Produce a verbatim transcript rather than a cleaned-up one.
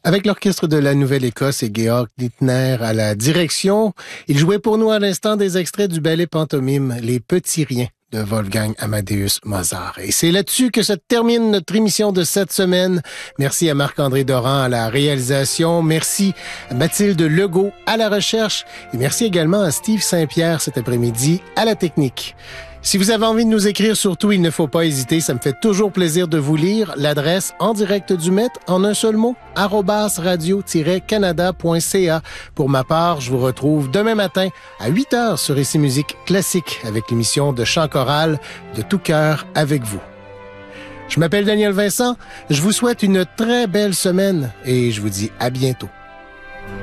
Avec l'Orchestre de la Nouvelle-Écosse et Georg Littner à la direction, il jouait pour nous à l'instant des extraits du ballet pantomime Les Petits Riens de Wolfgang Amadeus Mozart. Et c'est là-dessus que se termine notre émission de cette semaine. Merci à Marc-André Doran à la réalisation. Merci à Mathilde Legault à la recherche. Et merci également à Steve Saint-Pierre cet après-midi à la technique. Si vous avez envie de nous écrire, surtout, il ne faut pas hésiter. Ça me fait toujours plaisir de vous lire. L'adresse en direct du Met, en un seul mot, arobase radio tiret canada point c a. Pour ma part, je vous retrouve demain matin à huit heures sur Ici Musique Classique avec l'émission de chant choral de tout cœur avec vous. Je m'appelle Daniel Vincent. Je vous souhaite une très belle semaine et je vous dis à bientôt.